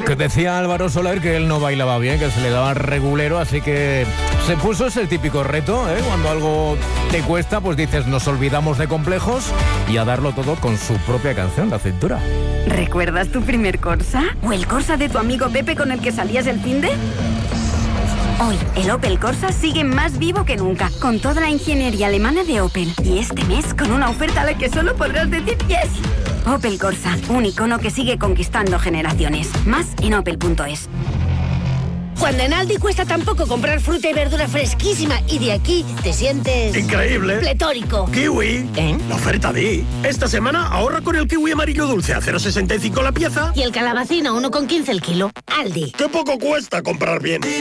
Que decía Álvaro Soler que él no bailaba bien, que se le daba regulero, así que se puso ese típico reto, ¿eh? Cuando algo te cuesta, pues dices, nos olvidamos de complejos y a darlo todo con su propia canción, La Cintura. ¿Recuerdas tu primer Corsa? ¿O el Corsa de tu amigo Pepe con el que salías el finde? Hoy, el Opel Corsa sigue más vivo que nunca, con toda la ingeniería alemana de Opel. Y este mes, con una oferta a la que solo podrás decir yes. Opel Corsa, un icono que sigue conquistando generaciones. Más en opel.es. Cuando en Aldi cuesta tan poco comprar fruta y verdura fresquísima y de aquí te sientes... ¡increíble! ¡Pletórico! ¡Kiwi! ¿Eh? La oferta di. Esta semana ahorra con el kiwi amarillo dulce a 0,65 la pieza. Y el calabacín a 1,15 el kilo. Aldi. ¡Qué poco cuesta comprar bien!